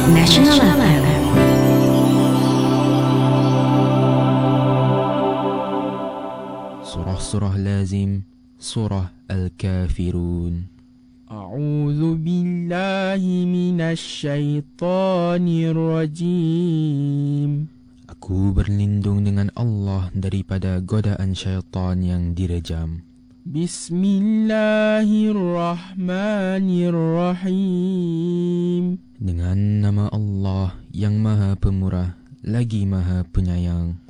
National FM. Surah lazim, surah Al-Kafirun. A'udzu billahi minasyaitonir rajim. Aku berlindung dengan Allah daripada godaan syaitan yang direjam. Bismillahirrahmanirrahim. Dengan nama Allah yang Maha Pemurah lagi Maha Penyayang.